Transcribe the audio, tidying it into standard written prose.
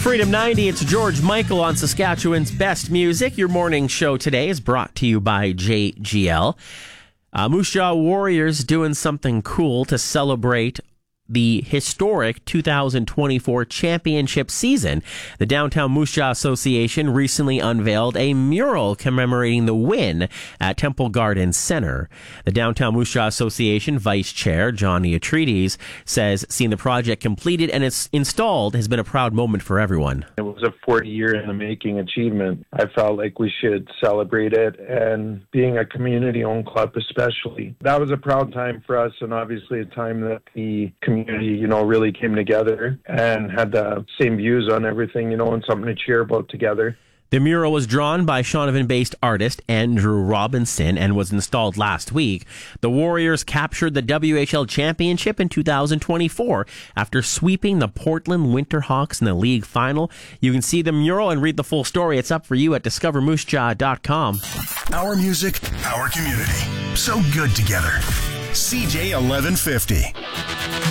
Freedom 90, it's George Michael on Saskatchewan's Best Music. Your morning show today is brought to you by JGL. Moose Jaw Warriors doing something cool to celebrate the historic 2024 championship season. The Downtown Moose Jaw Association recently unveiled a mural commemorating the win at Temple Garden Center. The Downtown Moose Jaw Association Vice Chair, Johnny Atreides, says seeing the project completed and it's installed has been a proud moment for everyone. It was a 40-year in the making achievement. I felt like we should celebrate it, and being a community-owned club especially. That was a proud time for us, and obviously a time that the community, really came together and had the same views on everything, and something to cheer about together. The mural was drawn by Shaunavon-based artist Andrew Robinson and was installed last week. The Warriors captured the WHL championship in 2024 after sweeping the Portland Winterhawks in the league final. You can see the mural and read the full story. It's up for you at discovermoosejaw.com. Our music, our community. So good together. CJ 1150.